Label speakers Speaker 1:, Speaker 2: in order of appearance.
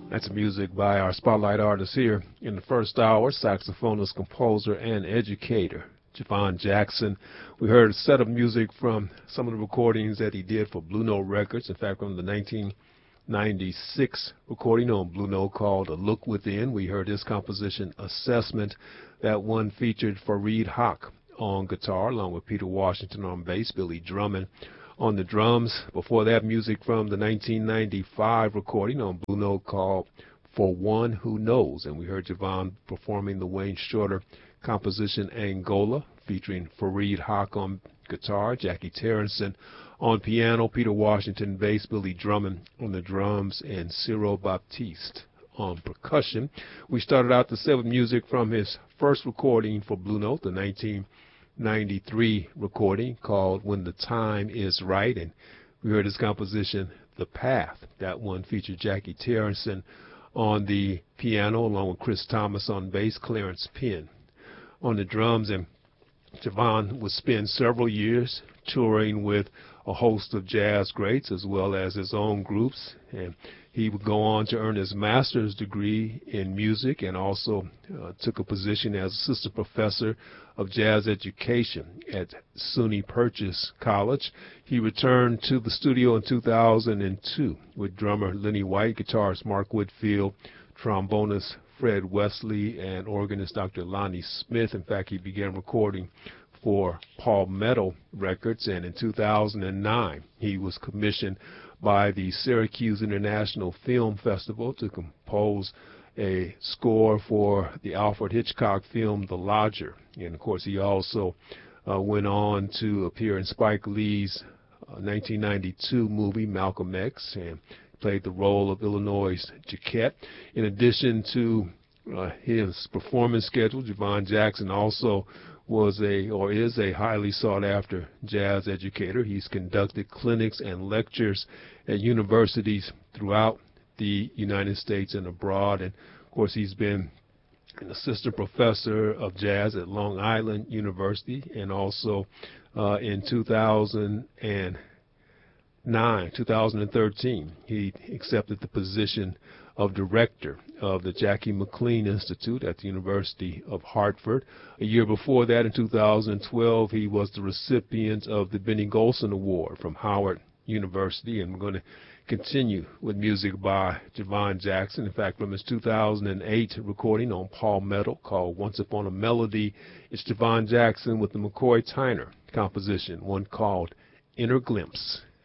Speaker 1: That's music by our spotlight artist here in the first hour, saxophonist, composer, and educator, Javon Jackson. We heard a set of music from some of the recordings that he did for Blue Note Records. In fact, from the 1996 recording on Blue Note called A Look Within, we heard his composition Assessment. That one featured Fareed Haq on guitar, along with Peter Washington on bass, Billy Drummond on the drums. Before that, music from the 1995 recording on Blue Note called For One Who Knows. And we heard Javon performing the Wayne Shorter composition Angola, featuring Fareed Haq on guitar, Jackie Terrenson on piano, Peter Washington bass, Billy Drummond on the drums, and Cyril Baptiste on percussion. We started out the set with music from his first recording for Blue Note, the 1993 recording called When the Time Is Right, and we heard his composition The Path. That one featured Jackie Terrenson on the piano along with Chris Thomas on bass, Clarence Penn on the drums. And Javon would spend several years touring with a host of jazz greats as well as his own groups, and he would go on to earn his master's degree in music and also took a position as assistant professor of jazz education at SUNY Purchase College. He returned to the studio in 2002 with drummer Lenny White, guitarist Mark Whitfield, trombonist Fred Wesley, and organist Dr. Lonnie Smith. In fact, he began recording for Palmetto Records, and in 2009 he was commissioned by the Syracuse International Film Festival to compose a score for the Alfred Hitchcock film The Lodger. And of course he also went on to appear in Spike Lee's 1992 movie Malcolm X and played the role of Illinois' Jaquette. In addition to his performance schedule, Javon Jackson also is a highly sought after jazz educator. He's conducted clinics and lectures at universities throughout the United States and abroad. And of course, he's been an assistant professor of jazz at Long Island University, and also in 2013, he accepted the position of director of the Jackie McLean Institute at the University of Hartford. A year before that, in 2012, he was the recipient of the Benny Golson Award from Howard University. And we're going to continue with music by Javon Jackson. In fact, from his 2008 recording on Palmetto called Once Upon a Melody, it's Javon Jackson with the McCoy Tyner composition, one called Inner Glimpse.